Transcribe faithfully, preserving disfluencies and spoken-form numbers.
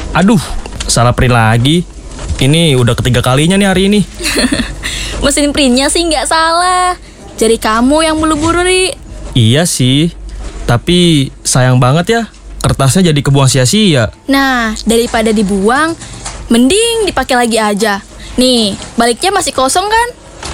Aduh, salah print lagi. Ini udah ketiga kalinya nih hari ini. Mesin printnya sih nggak salah. Jadi kamu yang buru-buru, Ri. Iya sih, tapi sayang banget ya, kertasnya jadi kebuang sia-sia. Nah, daripada dibuang, mending dipakai lagi aja. Nih, baliknya masih kosong kan?